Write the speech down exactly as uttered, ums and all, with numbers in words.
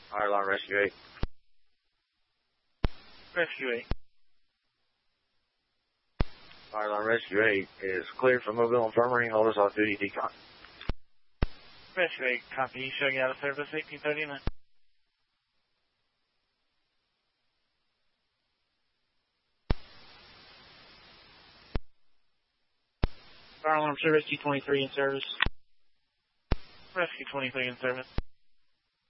Fire alarm rescue eight. Rescue eight. Fire alarm rescue eight is cleared for Mobile Infirmary. Hold us off duty decon. Rescue eight, copy. You showing out of service eighteen thirty-nine. Fire alarm service T twenty-three in service. Rescue twenty-three in service.